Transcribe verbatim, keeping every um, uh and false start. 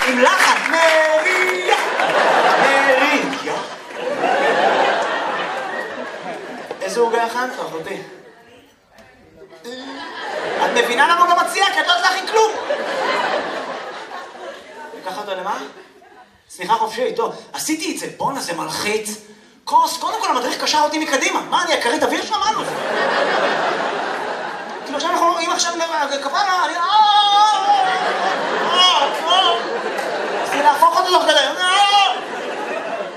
עם לחץ. מריה! מריה! איזה עוגה הכנת, אחותי? את מבינה למה הוא לא מציע? כי את לא יודעת להכין כלום! ניקח אותו למה? סליחה חופשי, טוב. עשיתי את זה, בונה, זה מלחיץ. כוס, קודם כל המדריך קשר אותי מקדימה. מה, אני הכרית אוויר שם? מה זה? כאילו עכשיו אנחנו, אם עכשיו קבענו, אני... רציתי להפוך אותו תוך כדי.